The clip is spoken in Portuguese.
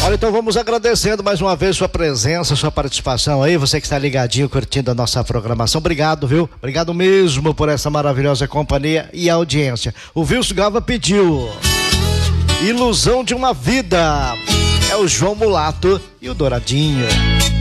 Olha, então vamos agradecendo mais uma vez sua presença, sua participação aí, você que está ligadinho, curtindo a nossa programação. Obrigado, viu? Obrigado mesmo por essa maravilhosa companhia e audiência. O Wilson Gava pediu Ilusão de uma Vida. É o João Mulato e o Douradinho.